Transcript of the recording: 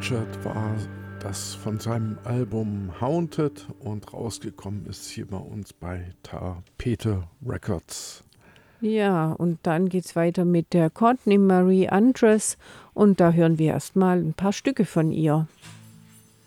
Richard war das von seinem Album Haunted und rausgekommen ist hier bei uns bei Tapete Records. Ja, und dann geht's weiter mit der Courtney Marie Andres und da hören wir erstmal ein paar Stücke von ihr.